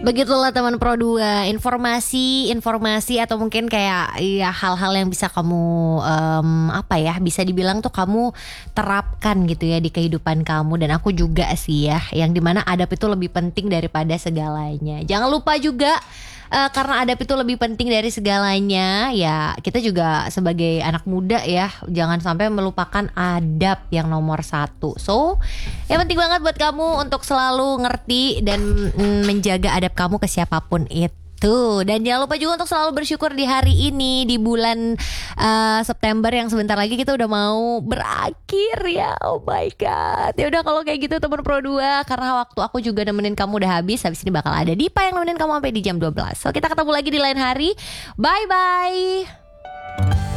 Begitulah teman Pro 2, informasi atau mungkin kayak ya hal-hal yang bisa kamu bisa dibilang tuh kamu terapkan gitu ya di kehidupan kamu. Dan aku juga sih ya, yang dimana adab itu lebih penting daripada segalanya. Jangan lupa juga karena adab itu lebih penting dari segalanya, ya kita juga sebagai anak muda ya jangan sampai melupakan adab yang nomor satu. So yang penting banget buat kamu untuk selalu ngerti dan menjaga adab kamu ke siapapun itu. Dan jangan lupa juga untuk selalu bersyukur di hari ini, di bulan September yang sebentar lagi kita udah mau berakhir ya. Oh my god. Ya udah kalau kayak gitu teman Pro 2, karena waktu aku juga nemenin kamu udah habis ini bakal ada Dipa yang nemenin kamu sampai di jam 12. So kita ketemu lagi di lain hari. Bye bye.